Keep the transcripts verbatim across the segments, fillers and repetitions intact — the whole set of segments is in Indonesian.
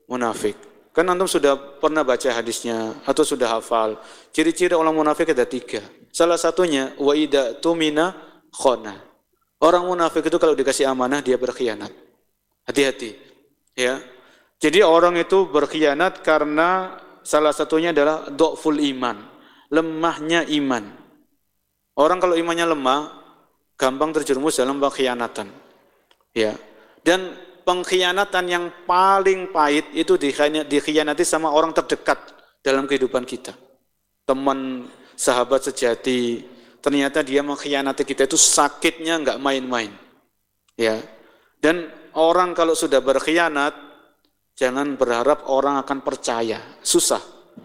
munafik. Kan antum sudah pernah baca hadisnya atau sudah hafal. Ciri-ciri orang munafik ada tiga. Salah satunya wa idza tumina khana. Orang munafik itu kalau dikasih amanah dia berkhianat. Hati-hati, ya. Jadi orang itu berkhianat karena salah satunya adalah dhaful iman, lemahnya iman. Orang kalau imannya lemah, gampang terjerumus dalam pengkhianatan. Ya. Dan pengkhianatan yang paling pahit itu dikhianati sama orang terdekat dalam kehidupan kita. Teman, sahabat sejati, ternyata dia mengkhianati kita itu sakitnya enggak main-main. Ya. Dan orang kalau sudah berkhianat, jangan berharap orang akan percaya, susah.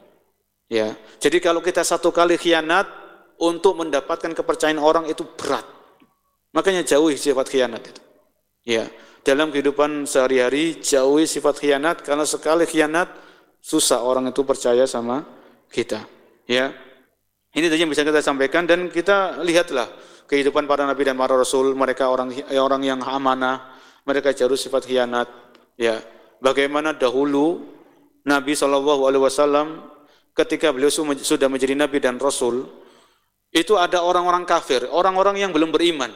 Ya. Jadi kalau kita satu kali khianat, untuk mendapatkan kepercayaan orang itu berat. Makanya jauhi sifat khianat itu. Ya. Dalam kehidupan sehari-hari jauhi sifat khianat, karena sekali khianat susah orang itu percaya sama kita. Ya. Ini tadi yang bisa kita sampaikan, dan kita lihatlah kehidupan para nabi dan para rasul, mereka orang orang yang amanah, mereka jauh sifat khianat. Ya. Bagaimana dahulu Nabi shallallahu alaihi wasallam ketika beliau sudah menjadi nabi dan rasul, itu ada orang-orang kafir, orang-orang yang belum beriman.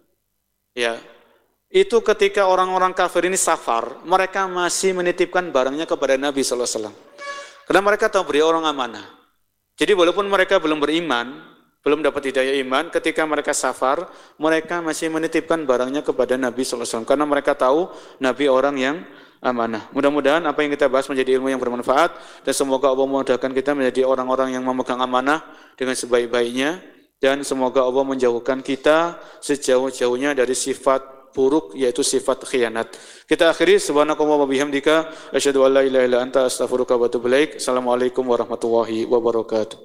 Ya. Itu ketika orang-orang kafir ini safar, mereka masih menitipkan barangnya kepada Nabi shallallahu alaihi wasallam. Karena mereka tahu beliau orang amanah. Jadi walaupun mereka belum beriman, belum dapat hidayah iman, ketika mereka safar, mereka masih menitipkan barangnya kepada Nabi shallallahu alaihi wasallam. Karena mereka tahu Nabi orang yang amanah. Mudah-mudahan apa yang kita bahas menjadi ilmu yang bermanfaat, dan semoga Allah memudahkan kita menjadi orang-orang yang memegang amanah dengan sebaik-baiknya, dan semoga Allah menjauhkan kita sejauh-jauhnya dari sifat buruk, yaitu sifat khianat. Kita akhiri, subhanakallahumma wa bihamdika asyhadu an la ilaha illa anta astaghfiruka wa atubu ilaik. Assalamualaikum warahmatullahi wabarakatuh.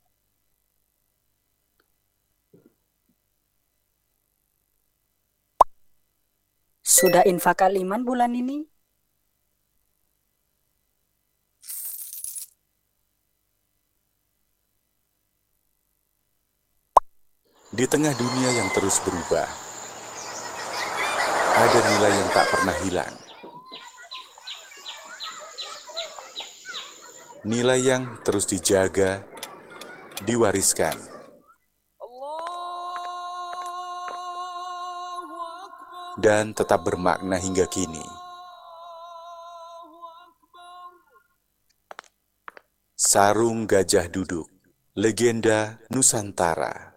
Sudah infak aliman bulan ini? Di tengah dunia yang terus berubah, ada nilai yang tak pernah hilang. Nilai yang terus dijaga, diwariskan. Dan tetap bermakna hingga kini. Sarung Gajah Duduk, legenda Nusantara.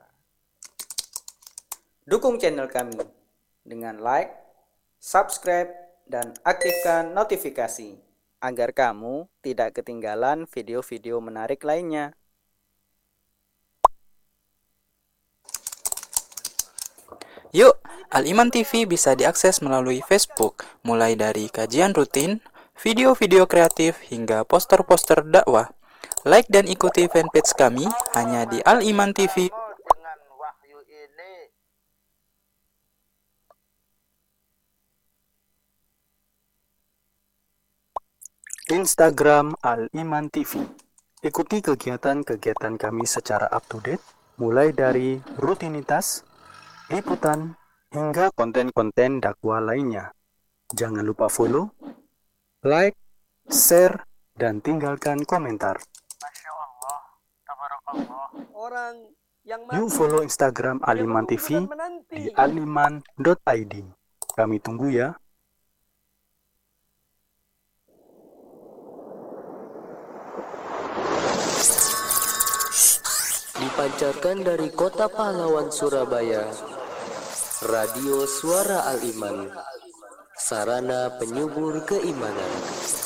Dukung channel kami dengan like, subscribe, dan aktifkan notifikasi agar kamu tidak ketinggalan video-video menarik lainnya. Yuk, Al-Iman T V bisa diakses melalui Facebook, mulai dari kajian rutin, video-video kreatif, hingga poster-poster dakwah. Like dan ikuti fanpage kami hanya di Al-Iman T V. Instagram Al-Iman T V. Ikuti kegiatan-kegiatan kami secara up-to-date, mulai dari rutinitas, liputan, hingga konten-konten dakwah lainnya. Jangan lupa follow, like, share, dan tinggalkan komentar. Masya Allah, tabarakallah. Orang yang Yuk follow Instagram Al-Iman T V di aliman dot i d. Kami tunggu ya. Dipancarkan dari Kota Pahlawan Surabaya, Radio Suara Al-Iman, sarana penyubur keimanan.